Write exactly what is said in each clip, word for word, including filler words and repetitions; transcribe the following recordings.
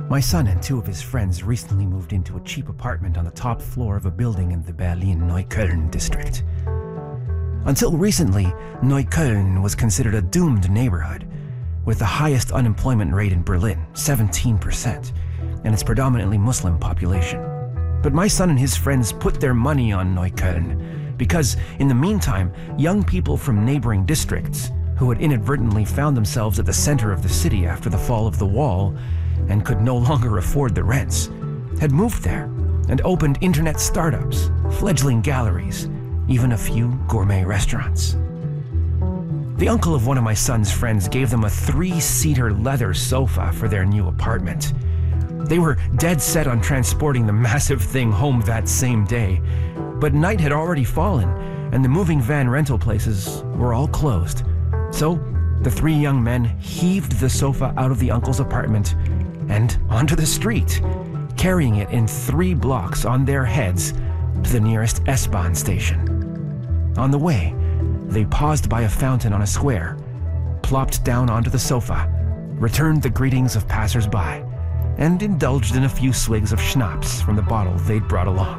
My son and two of his friends recently moved into a cheap apartment on the top floor of a building in the Berlin-Neukölln district. Until recently, Neukölln was considered a doomed neighborhood, with the highest unemployment rate in Berlin, seventeen percent, and its predominantly Muslim population. But my son and his friends put their money on Neukölln because, in the meantime, young people from neighboring districts, who had inadvertently found themselves at the center of the city after the fall of the wall and could no longer afford the rents, had moved there and opened internet startups, fledgling galleries, even a few gourmet restaurants. The uncle of one of my son's friends gave them a three-seater leather sofa for their new apartment. They were dead set on transporting the massive thing home that same day, but night had already fallen and the moving van rental places were all closed. So the three young men heaved the sofa out of the uncle's apartment and onto the street, carrying it in three blocks on their heads to the nearest S-Bahn station. On the way, they paused by a fountain on a square, plopped down onto the sofa, returned the greetings of passers-by, and indulged in a few swigs of schnapps from the bottle they'd brought along.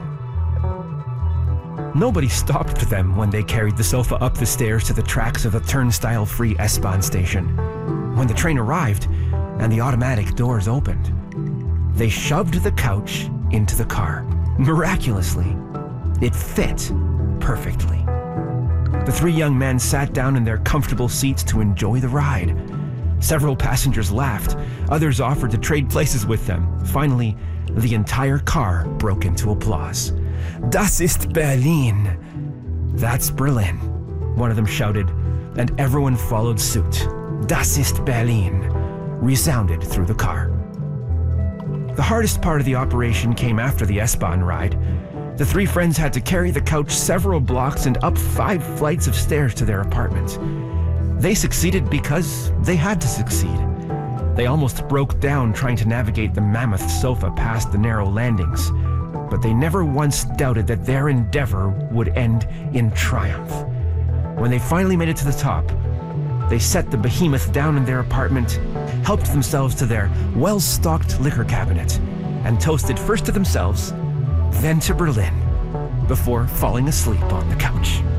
Nobody stopped them when they carried the sofa up the stairs to the tracks of the turnstile-free S-Bahn station. When the train arrived and the automatic doors opened, they shoved the couch into the car. Miraculously, it fit perfectly. The three young men sat down in their comfortable seats to enjoy the ride. Several passengers laughed, others offered to trade places with them. Finally, the entire car broke into applause. "Das ist Berlin!" "That's Berlin," one of them shouted, and everyone followed suit. "Das ist Berlin!" resounded through the car. The hardest part of the operation came after the S-Bahn ride. The three friends had to carry the couch several blocks and up five flights of stairs to their apartment. They succeeded because they had to succeed. They almost broke down trying to navigate the mammoth sofa past the narrow landings, but they never once doubted that their endeavor would end in triumph. When they finally made it to the top, they set the behemoth down in their apartment, helped themselves to their well-stocked liquor cabinet, and toasted first to themselves, then to Berlin, before falling asleep on the couch.